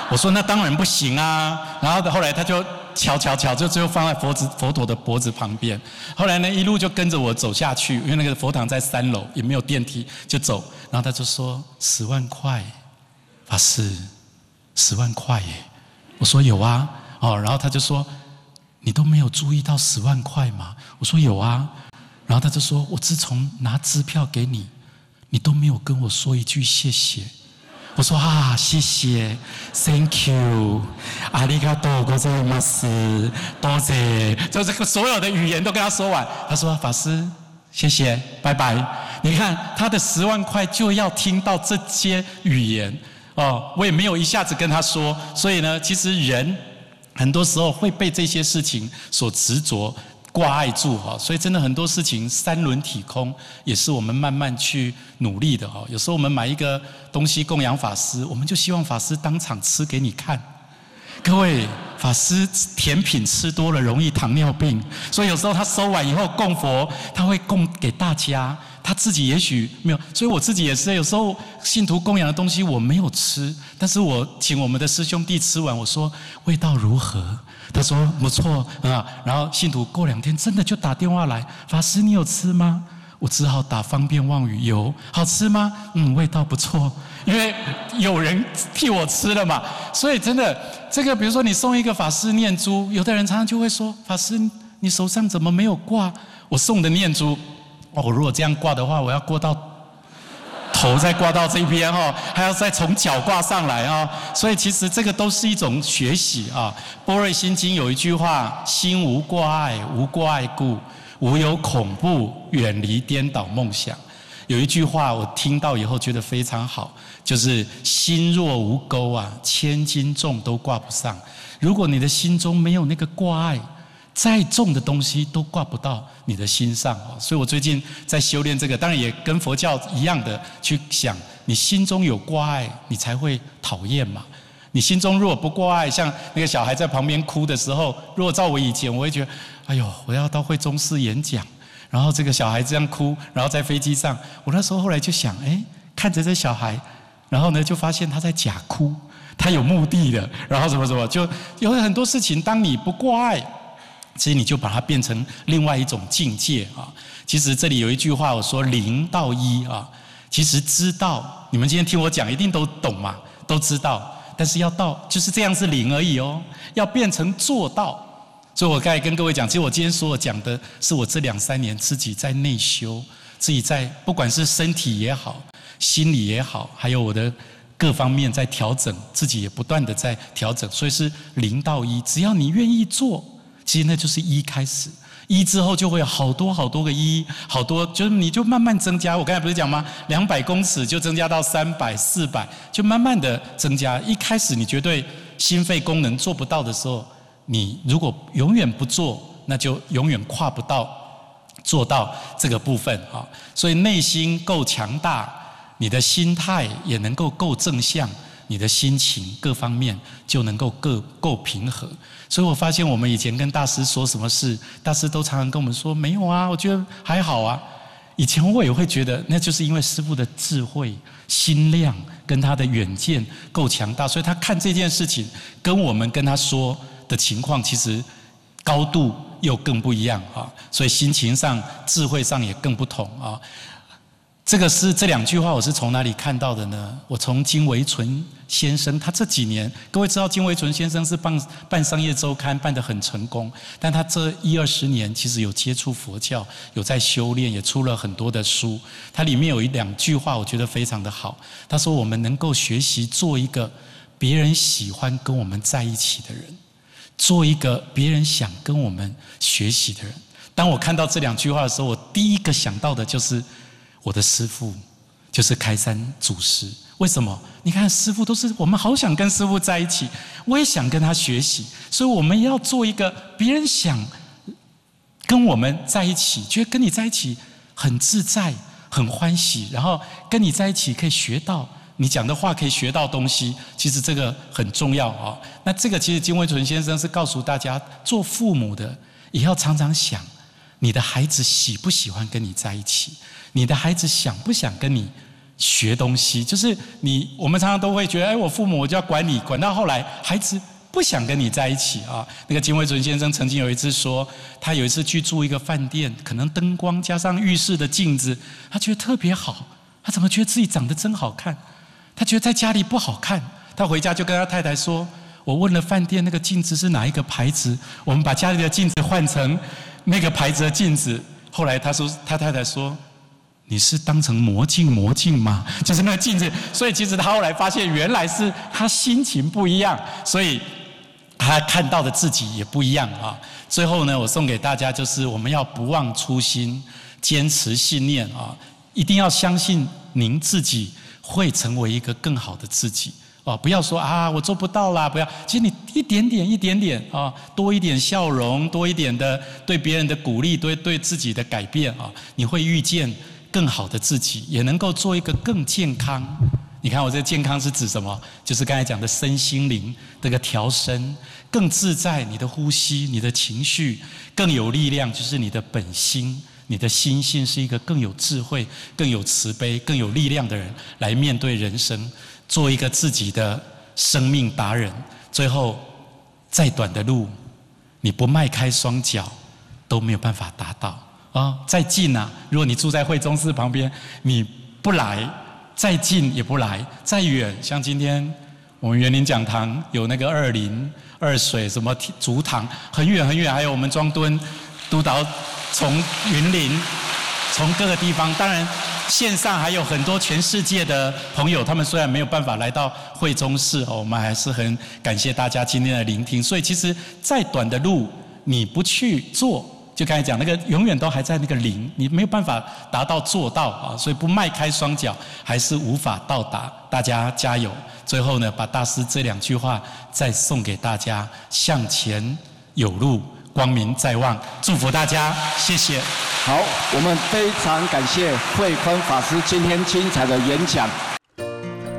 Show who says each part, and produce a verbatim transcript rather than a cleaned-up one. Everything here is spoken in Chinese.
Speaker 1: 我说那当然不行啊。然后后来他就瞧瞧瞧，就最后放在佛子佛陀的脖子旁边。后来呢，一路就跟着我走下去，因为那个佛堂在三楼，也没有电梯，就走。然后他就说十万块，法师，十万块耶。我说有啊，哦，然后他就说你都没有注意到十万块吗？我说有啊。然后他就说我自从拿支票给你，你都没有跟我说一句谢谢。我说啊，谢谢 ，Thank you， 阿里嘎多，ございます，多谢，就这个所有的语言都跟他说完。他说法师，谢谢，拜拜。你看他的十万块就要听到这些语言哦，我也没有一下子跟他说，所以呢，其实人很多时候会被这些事情所执着。挂碍住哈，所以真的很多事情三轮体空，也是我们慢慢去努力的哈。有时候我们买一个东西供养法师，我们就希望法师当场吃给你看。各位，法师甜品吃多了容易糖尿病，所以有时候他收完以后供佛，他会供给大家，他自己也许没有。所以我自己也是，有时候信徒供养的东西我没有吃，但是我请我们的师兄弟吃完，我说味道如何？他说不错啊，然后信徒过两天真的就打电话来，法师你有吃吗？我只好打方便妄语，有，好吃吗？嗯，味道不错，因为有人替我吃了嘛。所以真的，这个比如说你送一个法师念珠，有的人常常就会说，法师你手上怎么没有挂我送的念珠？哦，如果这样挂的话，我要挂到头再挂到这边哈，还要再从脚挂上来啊，所以其实这个都是一种学习啊。般若心经有一句话：心无挂碍，无挂碍故，无有恐怖，远离颠倒梦想。有一句话我听到以后觉得非常好，就是心若无钩啊，千斤重都挂不上。如果你的心中没有那个挂碍，再重的东西都挂不到你的心上。所以我最近在修炼这个，当然也跟佛教一样的去想，你心中有挂碍，你才会讨厌嘛。你心中如果不挂碍，像那个小孩在旁边哭的时候，如果照我以前，我会觉得，哎呦，我要到会中寺演讲，然后这个小孩这样哭，然后在飞机上，我那时候后来就想，哎，看着这小孩，然后呢就发现他在假哭，他有目的的，然后什么什么，就有很多事情，当你不挂碍，其实你就把它变成另外一种境界啊。其实这里有一句话，我说零到一啊，其实知道，你们今天听我讲，一定都懂嘛，都知道。但是要到就是这样是零而已哦，要变成做到。所以我刚才跟各位讲，其实我今天所有讲的是我这两三年自己在内修，自己在不管是身体也好，心理也好，还有我的各方面在调整，自己也不断的在调整，所以是零到一。只要你愿意做，其实那就是一开始。一之后就会有好多好多个一，好多就是你就慢慢增加。我刚才不是讲吗？两百公尺就增加到三百、四百，就慢慢的增加。一开始你绝对心肺功能做不到的时候，你如果永远不做，那就永远跨不到做到这个部分啊。所以内心够强大，你的心态也能够够正向，你的心情各方面就能够够够平和。所以我发现我们以前跟大师说什么事，大师都常常跟我们说没有啊，我觉得还好啊。以前我也会觉得那就是因为师父的智慧、心量跟他的远见够强大，所以他看这件事情跟我们跟他说的情况其实高度又更不一样啊，所以心情上、智慧上也更不同啊。这个是这两句话，我是从哪里看到的呢？我从金维纯先生，他这几年，各位知道金维纯先生是办办商业周刊办得很成功，但他这一二十年其实有接触佛教，有在修炼，也出了很多的书。他里面有一两句话，我觉得非常的好。他说：“我们能够学习做一个别人喜欢跟我们在一起的人，做一个别人想跟我们学习的人。”当我看到这两句话的时候，我第一个想到的就是我的师父，就是开山祖师。为什么？你看师父都是我们好想跟师父在一起，我也想跟他学习，所以我们要做一个别人想跟我们在一起，觉得跟你在一起很自在、很欢喜，然后跟你在一起可以学到你讲的话，可以学到东西。其实这个很重要啊。那这个其实金维纯先生是告诉大家，做父母的也要常常想，你的孩子喜不喜欢跟你在一起？你的孩子想不想跟你学东西。就是你，我们常常都会觉得，哎，我父母我就要管你，管到后来，孩子不想跟你在一起啊。那个金惠纯先生曾经有一次说，他有一次去住一个饭店，可能灯光加上浴室的镜子，他觉得特别好，他怎么觉得自己长得真好看？他觉得在家里不好看，他回家就跟他太太说，我问了饭店那个镜子是哪一个牌子，我们把家里的镜子换成那个牌子的镜子。后来他说，他太太说，你是当成魔镜魔镜吗？就是那个镜子。所以其实他后来发现，原来是他心情不一样，所以他看到的自己也不一样啊。最后呢，我送给大家就是我们要不忘初心，坚持信念啊，一定要相信您自己会成为一个更好的自己。哦，不要说啊，我做不到啦！不要，其实你一点点、一点点啊，多一点笑容，多一点的对别人的鼓励，对对自己的改变啊，你会遇见更好的自己，也能够做一个更健康。你看，我这个健康是指什么？就是刚才讲的身心灵这个调身，更自在，你的呼吸、你的情绪更有力量，就是你的本心。你的心性是一个更有智慧、更有慈悲、更有力量的人，来面对人生，做一个自己的生命达人。最后，再短的路，你不迈开双脚，都没有办法达到啊！再近啊，如果你住在惠中寺旁边，你不来，再近也不来；再远，像今天我们园林讲堂有那个二林、二水什么竹塘，很远很远，还有我们庄敦督导。从云林，从各个地方，当然线上还有很多全世界的朋友，他们虽然没有办法来到惠中寺，我们还是很感谢大家今天的聆听。所以其实再短的路，你不去做，就刚才讲那个永远都还在那个零，你没有办法达到做到啊，所以不迈开双脚还是无法到达。大家加油！最后呢，把大师这两句话再送给大家：向前有路。光明在望，祝福大家，谢谢。
Speaker 2: 好，我们非常感谢慧坤法师今天精彩的演讲。